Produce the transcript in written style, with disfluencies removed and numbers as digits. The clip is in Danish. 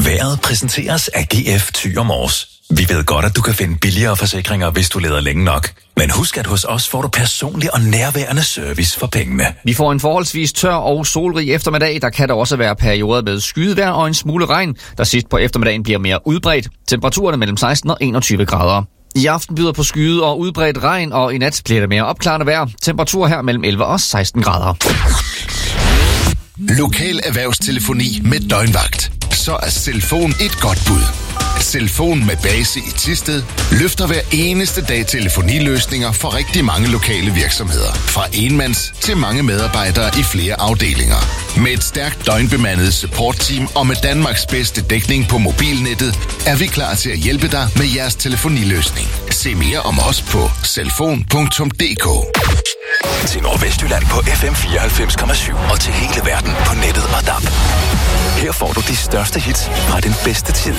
Vejret præsenteres af GF Thyre Mors. Vi ved godt, at du kan finde billigere forsikringer, hvis du leder længe nok. Men husk, at hos os får du personlig og nærværende service for pengene. Vi får en forholdsvis tør og solrig eftermiddag. Der kan der også være perioder med skydevejr og en smule regn, der sidst på eftermiddagen bliver mere udbredt. Temperaturerne mellem 16 og 21 grader. I aften byder på skyde og udbredt regn, og i nat bliver det mere opklarende vejr. Temperatur her mellem 11 og 16 grader. Lokal erhvervstelefoni med døgnvagt. Så er Selfon et godt bud. Selfon med base i Thisted løfter hver eneste dag telefoniløsninger for rigtig mange lokale virksomheder. Fra enmands til mange medarbejdere i flere afdelinger. Med et stærkt døgnbemandet supportteam og med Danmarks bedste dækning på mobilnettet, er vi klar til at hjælpe dig med jeres telefoniløsning. Se mere om os på selfon.dk. Til Nordvestjylland på FM 94,7 og til hele verden på nettet og DAB. Her får du de største hits fra den bedste tid.